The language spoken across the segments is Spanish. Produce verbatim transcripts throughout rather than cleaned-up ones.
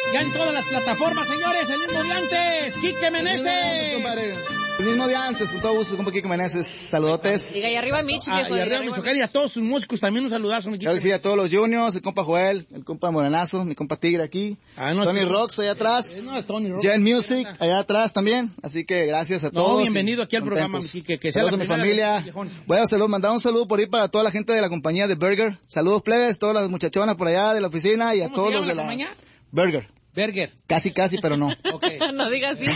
Ya en todas las plataformas, señores, el mismo de antes. Quique Meneses. El mismo día antes, con todo gusto, compa Quique Meneses, saludotes. Diga, y arriba Mitch, Ah, viejo. y arriba Michoacán y a todos sus músicos también un saludazo, mi Quique. Claro, sí, a todos los juniors, el compa Joel, el compa Morenazo, mi compa Tigre aquí, Ah, no, Tony sí. Rocks allá atrás, Eh, no, Tony Rocks. Gen Music allá atrás también, así que gracias a No, todos. bienvenido y aquí al programa, contentos. mi Quique, que sea saludos la a mi primera familia. vez, viejón. Bueno, saludos, mandar un saludo por ahí para toda la gente de la compañía de Burger. Saludos plebes, todas las muchachonas por allá de la oficina y a ¿Cómo todos se los llama de la la... compañía? Burger. Burger. Casi, casi, pero no. Okay. No digas así.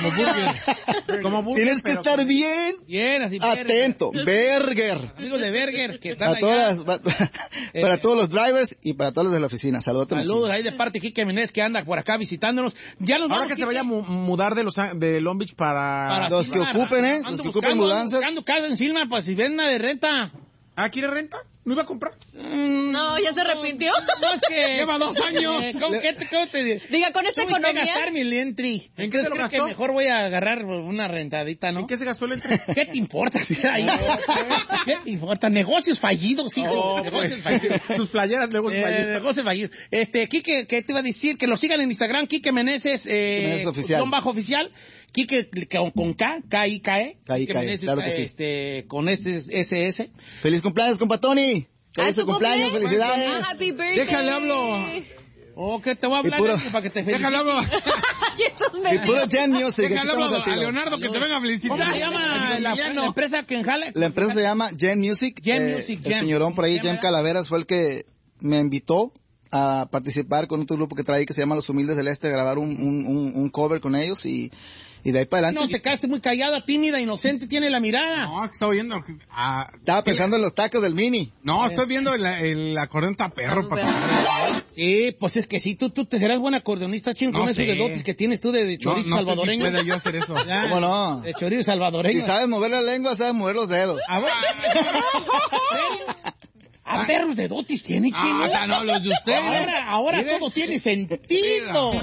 Como burger, Tienes que pero estar con- bien Bien, así. atento. Burger. Amigos de Burger, que están A allá. todas las- para todos los drivers y para todos los de la oficina. Saludos. Saludos ahí de parte de Quique Meneses que anda por acá visitándonos. Ya nos Ahora vamos, que se Quique. vaya a mu- mudar de los Á- de Long Beach para... Para Los que Silmar. ocupen, ¿eh? Ando Los que ocupen buscando- mudanzas. buscando casa en Silmar, pues si ven una de renta. ¿Ah, quiere renta? ¿No iba a comprar? Mm, No, ya se arrepintió. No, es que... Lleva dos años. Eh, ¿cómo, qué te, cómo te Diga, con esta Tuve que economía. gastar mi entry. ¿En qué se lo creo que gastó? mejor voy a agarrar una rentadita, ¿no? ¿En qué se gastó el entre? ¿Qué te importa? Si ahí? ¿Qué te importa? Negocios fallidos, hijo. Oh, negocios pues, fallidos. tus playeras luego se Eh, fallan. negocios fallidos. Este, Quique, ¿qué te iba a decir? Que lo sigan en Instagram, Quique Meneses, eh, Meneses oficial. guión bajo oficial. Quique con, con K, K I K E. K I K E, Quique Meneses, claro que sí. Este, con ese S S. Feliz cumpleaños, compa Tony. Ah, Feliz ¿su cumpleaños, cumple? felicidades. Ah, happy birthday. Déjale hablo. Oh, que te voy a hablar Y puro- Quique, para que te felicite. Déjale hablo. Y estos me- Y puro Gen Music. Déjale aquí hablo estamos al a tiro. Leonardo que te venga a ¿Cómo felicitar. se llama la, la empresa que en Jale? La empresa se llama Gen Music. Gen Eh, Music, El Gen. señorón por ahí, Gen, Jem ¿verdad? Calaveras, fue el que me invitó a participar con otro grupo que trae que se llama Los Humildes del Este, a grabar un, un, un, un cover con ellos y, y de ahí para No, adelante. te quedaste muy callada, tímida, inocente, tiene la mirada. No, estaba viendo... ah, Estaba pensando en los tacos del Mini. no, estoy viendo el, el acordeón taperro, papá. Sí, pues es que sí, tú, tú te serás buen acordeonista, chino, No con esos sé. de dotes que tienes tú de, de No, chorizo no sé si salvadoreño. pueda yo hacer eso. Ya, ¿Cómo no? De chorizo salvadoreño. Si sabes mover la lengua, sabes mover los dedos. A ver. A perros de dotis tiene, chino. Ah, no, los de ustedes. Ahora, ahora Mire. todo tiene sentido.